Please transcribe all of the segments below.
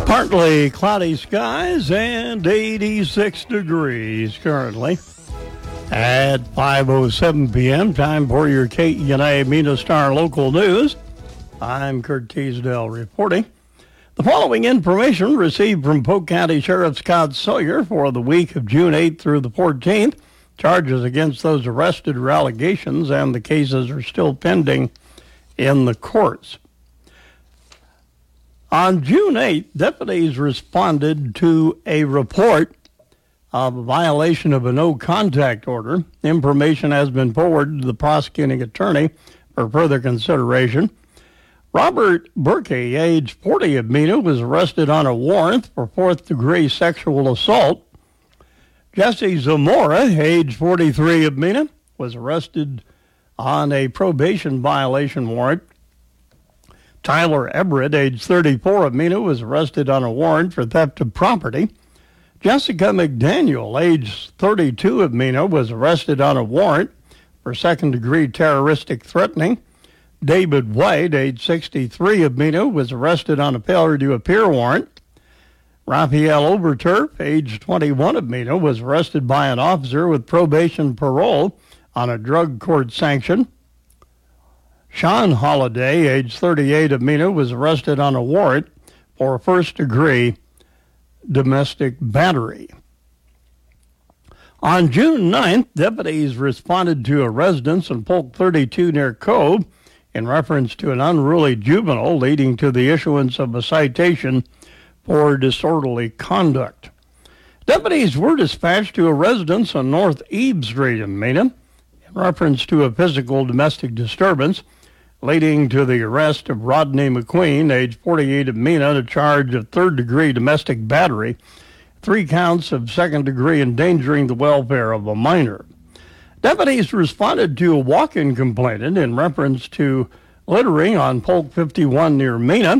Partly cloudy skies and 86 degrees currently at 5:07 p.m. Time for your KENI Mena Star local news. I'm Kurt Teasdale reporting. The following information received from Polk County Sheriff Scott Sawyer for the week of June 8th through the 14th. Charges against those arrested are allegations, and the cases are still pending in the courts. On June 8th, deputies responded to a report of a violation of a no-contact order. Information has been forwarded to the prosecuting attorney for further consideration. Robert Burke, age 40 of Mena, was arrested on a warrant for fourth-degree sexual assault. Jesse Zamora, age 43 of Mena, was arrested on a probation violation warrant. Tyler Everett, age 34 of Mena, was arrested on a warrant for theft of property. Jessica McDaniel, age 32 of Mena, was arrested on a warrant for second-degree terroristic threatening. David White, age 63 of Mena, was arrested on a failure to appear warrant. Raphael Overturf, age 21 of Mena, was arrested by an officer with probation parole on a drug court sanction. Sean Holliday, age 38 of Mena, was arrested on a warrant for first-degree domestic battery. On June 9th, deputies responded to a residence in Polk 32 near Cove in reference to an unruly juvenile, leading to the issuance of a citation for disorderly conduct. Deputies were dispatched to a residence on North Eve Street in Mena in reference to a physical domestic disturbance, leading to the arrest of Rodney McQueen, age 48 of Mena, on a charge of third-degree domestic battery, 3 counts of second-degree endangering the welfare of a minor. Deputies responded to a walk-in complainant in reference to littering on Polk 51 near Mena.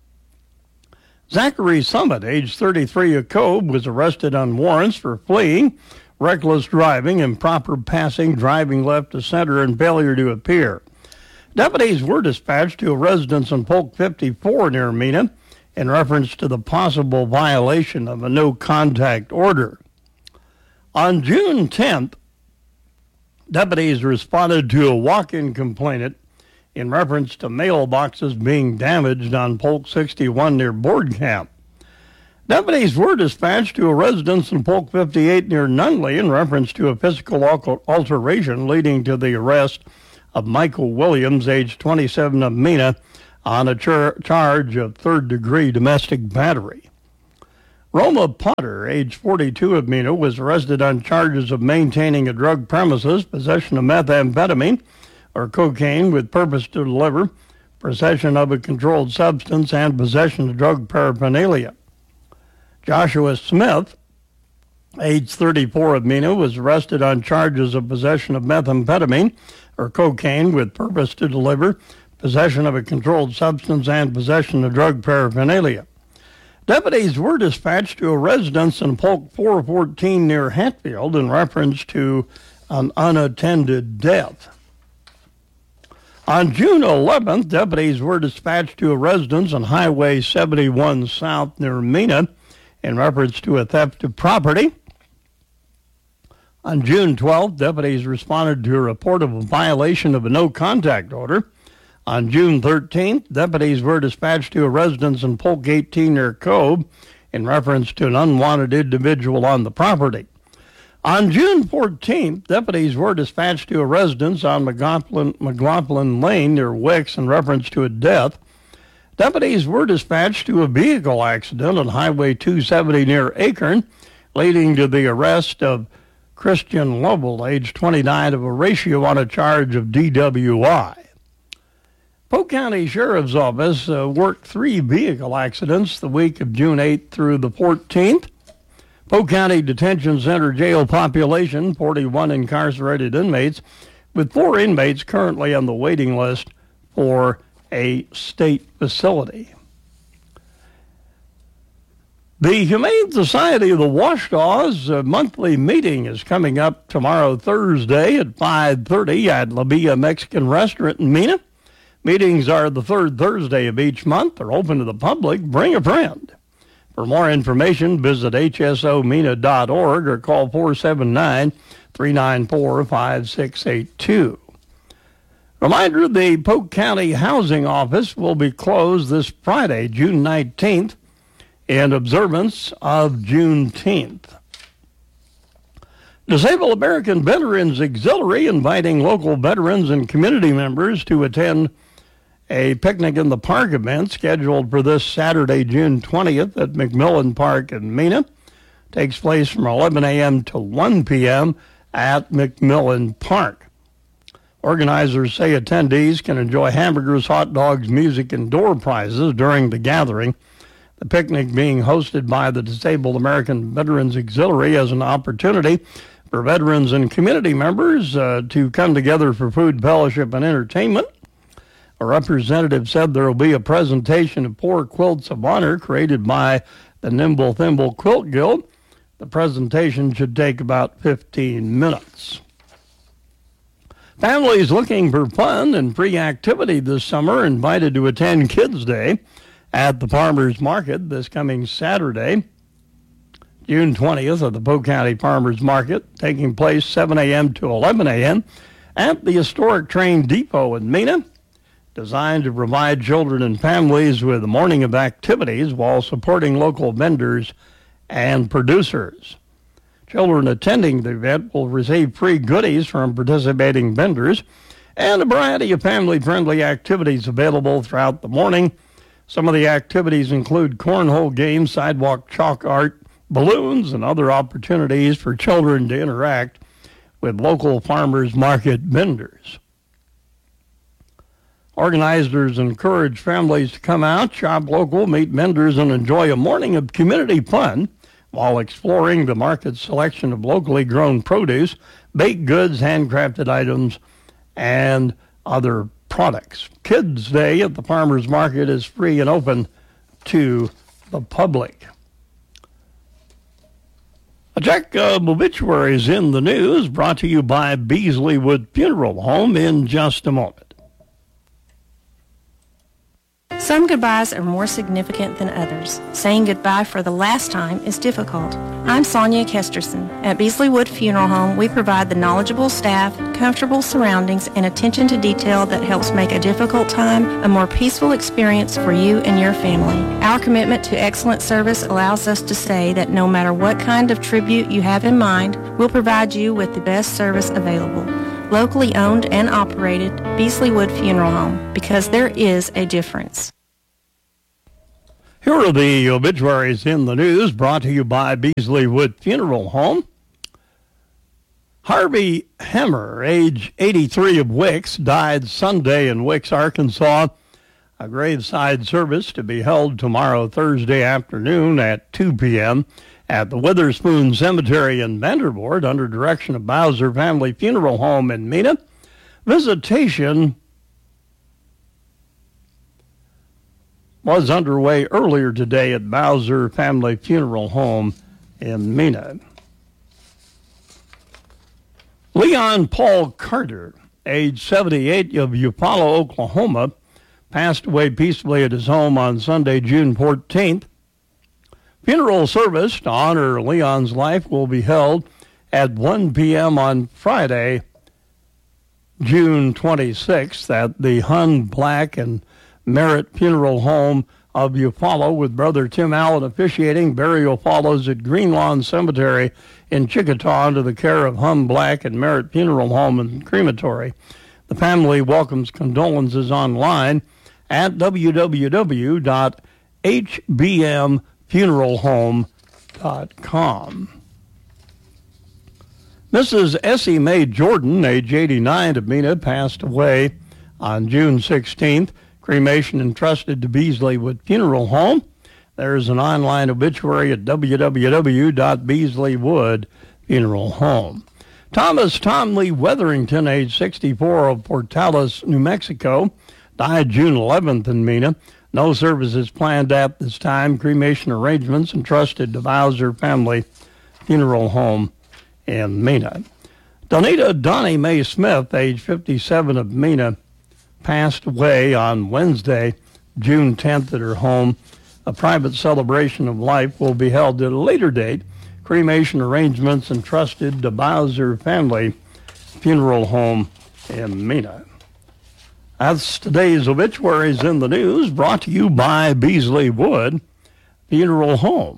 Zachary Summit, age 33 of Cove, was arrested on warrants for fleeing, reckless driving, improper passing, driving left to center, and failure to appear. Deputies were dispatched to a residence on Polk 54 near Mena in reference to the possible violation of a no-contact order. On June 10th, deputies responded to a walk-in complainant in reference to mailboxes being damaged on Polk 61 near Board Camp. Deputies were dispatched to a residence in Polk 58 near Nunley in reference to a physical alteration leading to the arrest of Michael Williams, age 27 of Mena, on a charge of third-degree domestic battery. Roma Potter, age 42 of Mena, was arrested on charges of maintaining a drug premises, possession of methamphetamine or cocaine with purpose to deliver, possession of a controlled substance, and possession of drug paraphernalia. Joshua Smith, age 34 of Mena, was arrested on charges of possession of methamphetamine or cocaine with purpose to deliver, possession of a controlled substance, and possession of drug paraphernalia. Deputies were dispatched to a residence in Polk 414 near Hatfield in reference to an unattended death. On June 11th, deputies were dispatched to a residence on Highway 71 South near Mena in reference to a theft of property. On June 12th, deputies responded to a report of a violation of a no-contact order. On June 13th, deputies were dispatched to a residence in Polk 18 near Cove in reference to an unwanted individual on the property. On June 14th, deputies were dispatched to a residence on McLaughlin Lane near Wicks in reference to a death. Deputies were dispatched to a vehicle accident on Highway 270 near Acorn, leading to the arrest of Christian Lovell, age 29, of Horatio, on a charge of DWI. Polk County Sheriff's Office worked 3 vehicle accidents the week of June 8th through the 14th. Polk County Detention Center jail population, 41 incarcerated inmates, with 4 inmates currently on the waiting list for a state facility. The Humane Society of the Washtenaws monthly meeting is coming up tomorrow, Thursday, at 5:30 at La Villa Mexican Restaurant in Mena. Meetings are the third Thursday of each month. They're open to the public. Bring a friend. For more information, visit hsomena.org or call 479-394-5682. Reminder, the Polk County Housing Office will be closed this Friday, June 19th, in observance of Juneteenth. Disabled American Veterans Auxiliary inviting local veterans and community members to attend a picnic in the park event scheduled for this Saturday, June 20th at McMillan Park in Mena. Takes place from 11 a.m. to 1 p.m. at McMillan Park. Organizers say attendees can enjoy hamburgers, hot dogs, music, and door prizes during the gathering. The picnic being hosted by the Disabled American Veterans Auxiliary as an opportunity for veterans and community members to come together for food, fellowship, and entertainment. A representative said there will be a presentation of 4 quilts of honor created by the Nimble Thimble Quilt Guild. The presentation should take about 15 minutes. Families looking for fun and free activity this summer are invited to attend Kids Day at the Farmers Market this coming Saturday, June 20th, at the Polk County Farmers Market, taking place 7 a.m. to 11 a.m. at the historic train depot in Mena, designed to provide children and families with a morning of activities while supporting local vendors and producers. Children attending the event will receive free goodies from participating vendors and a variety of family-friendly activities available throughout the morning. Some of the activities include cornhole games, sidewalk chalk art, balloons, and other opportunities for children to interact with local farmers market vendors. Organizers encourage families to come out, shop local, meet vendors, and enjoy a morning of community fun while exploring the market's selection of locally grown produce, baked goods, handcrafted items, and other products. Kids Day at the Farmers Market is free and open to the public. A check of obituaries in the news brought to you by Beasley Wood Funeral Home in just a moment. Some goodbyes are more significant than others. Saying goodbye for the last time is difficult. I'm Sonia Kesterson. At Beasley Wood Funeral Home, we provide the knowledgeable staff, comfortable surroundings, and attention to detail that helps make a difficult time a more peaceful experience for you and your family. Our commitment to excellent service allows us to say that no matter what kind of tribute you have in mind, we'll provide you with the best service available. Locally owned and operated, Beasley Wood Funeral Home, because there is a difference. Here are the obituaries in the news brought to you by Beasley Wood Funeral Home. Harvey Hammer, age 83 of Wicks, died Sunday in Wicks, Arkansas. A graveside service to be held tomorrow, Thursday afternoon at 2 p.m. at the Witherspoon Cemetery in Vanderbilt under direction of Bowser Family Funeral Home in Mena. Visitation was underway earlier today at Bowser Family Funeral Home in Mena. Leon Paul Carter, age 78 of Eufaula, Oklahoma, passed away peacefully at his home on Sunday, June 14th. Funeral service to honor Leon's life will be held at 1 p.m. on Friday, June 26th at the Hun Black and Merritt Funeral Home of Eufaula, with Brother Tim Allen officiating. Burial follows at Green Lawn Cemetery in Chickasaw under the care of Hun Black and Merritt Funeral Home and Crematory. The family welcomes condolences online at www.hbmfuneralhome.com. Mrs. Essie Mae Jordan, age 89 of Mena, passed away on June 16th. Cremation entrusted to Beasley Wood Funeral Home. There's an online obituary at www.beasleywoodfuneralhome. Thomas Tom Lee Wetherington, age 64 of Portales, New Mexico, died June 11th in Mena. No services planned at this time. Cremation arrangements entrusted to Bowser Family Funeral Home in Mena. Donita Donnie Mae Smith, age 57 of Mena, passed away on Wednesday, June 10th at her home. A private celebration of life will be held at a later date. Cremation arrangements entrusted to Bowser Family Funeral Home in Mena. That's today's obituaries in the news, brought to you by Beasley Wood Funeral Home.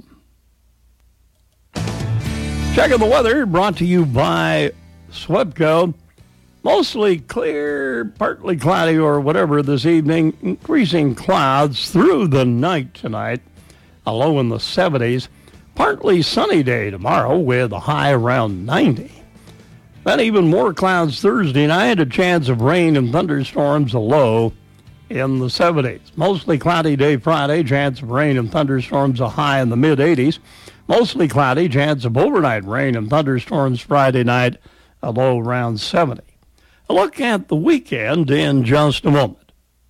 Checking the weather, brought to you by SWEPCO. Mostly clear, partly cloudy or whatever this evening. Increasing clouds through the night tonight. A low in the 70s. Partly sunny day tomorrow with a high around 90. Then even more clouds Thursday night. A chance of rain and thunderstorms, a low in the 70s. Mostly cloudy day Friday. Chance of rain and thunderstorms, a high in the mid-80s. Mostly cloudy. Chance of overnight rain and thunderstorms Friday night, a low around 70. A look at the weekend in just a moment.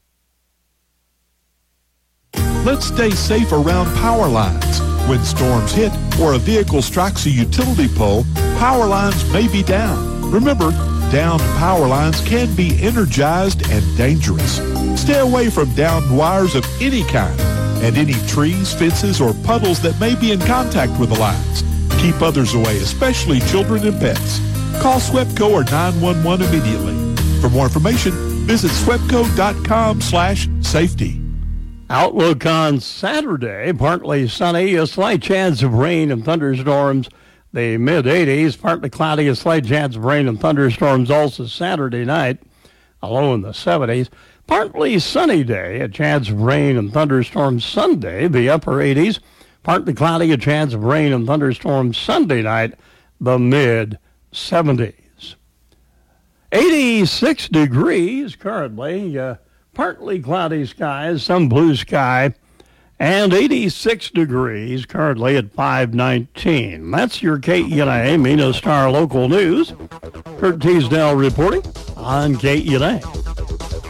Let's stay safe around power lines. When storms hit or a vehicle strikes a utility pole, power lines may be down. Remember, downed power lines can be energized and dangerous. Stay away from downed wires of any kind and any trees, fences, or puddles that may be in contact with the lines. Keep others away, especially children and pets. Call SWEPCO or 911 immediately. For more information, visit swepco.com/safety. Outlook on Saturday, partly sunny, a slight chance of rain and thunderstorms. The mid-80s, partly cloudy, a slight chance of rain and thunderstorms also Saturday night, a low in the 70s. Partly sunny day, a chance of rain and thunderstorms Sunday, the upper 80s. Partly cloudy, a chance of rain and thunderstorms Sunday night, the mid-70s. 86 degrees currently, partly cloudy skies, some blue sky, and 86 degrees currently at 5:19. That's your KENA Mena Star Local News. Kurt Teasdale reporting on KENA.